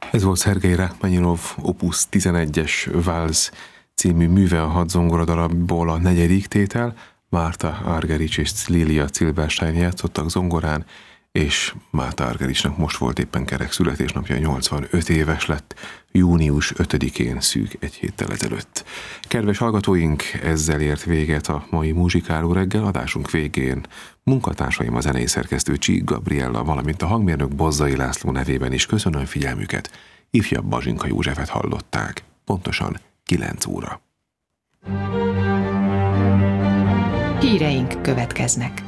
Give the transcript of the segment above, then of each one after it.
Ez volt Szergej Rachmaninov Opus 11-es Valsz című műve, a 6 zongoradarabból a 4. tétel. Márta Argerich és Lilia Zilberstein játszottak zongorán, és Márta Argerichnak most volt éppen kerek születésnapja, 85 éves lett, június 5-én, szűk egy héttel ezelőtt. Kedves hallgatóink, ezzel ért véget a mai Muzsikáló reggel. Adásunk végén munkatársaim, a zenei szerkesztő Csík Gabriella, valamint a hangmérnök Bozzai László nevében is köszönöm figyelmüket. Ifjabb Bazsinka Józsefet hallották. Pontosan 9 óra. Híreink következnek.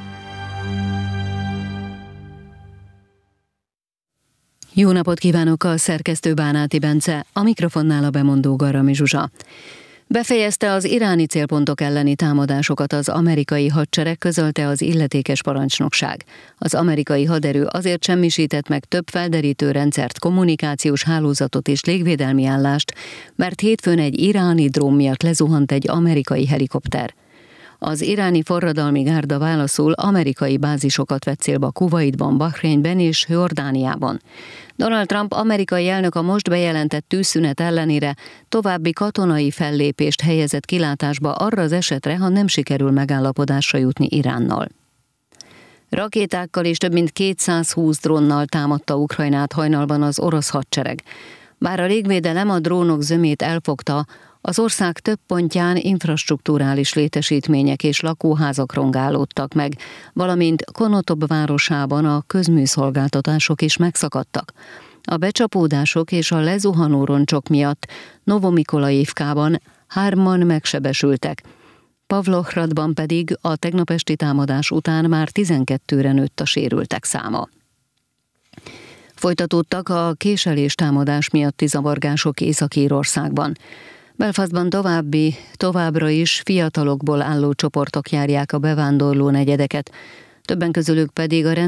Jó napot kívánok, a szerkesztő Bánáti Bence, a mikrofonnál a bemondó Garami Zsuzsa. Befejezte az iráni célpontok elleni támadásokat az amerikai hadsereg, közölte az illetékes parancsnokság. Az amerikai haderő azért semmisített meg több felderítő rendszert, kommunikációs hálózatot és légvédelmi állást, mert hétfőn egy iráni drón miatt lezuhant egy amerikai helikopter. Az iráni forradalmi gárda válaszul amerikai bázisokat vett célba Kuwaitban, Bahreinben és Jordániában. Donald Trump amerikai elnök a most bejelentett tűzszünet ellenére további katonai fellépést helyezett kilátásba arra az esetre, ha nem sikerül megállapodásra jutni Iránnal. Rakétákkal és több mint 220 drónnal támadta Ukrajnát hajnalban az orosz hadsereg. Bár a légvédelem a drónok zömét elfogta, az ország több pontján infrastrukturális létesítmények és lakóházak rongálódtak meg, valamint Konotop városában a közműszolgáltatások is megszakadtak. A becsapódások és a lezuhanó roncsok miatt Novomikolaivkában 3-an megsebesültek. Pavlohradban pedig a tegnap esti támadás után már 12-re nőtt a sérültek száma. Folytatódtak a késelés támadás miatti zavargások Észak-Írországban. Belfastban továbbra is fiatalokból álló csoportok járják a bevándorló negyedeket, többen közülük pedig a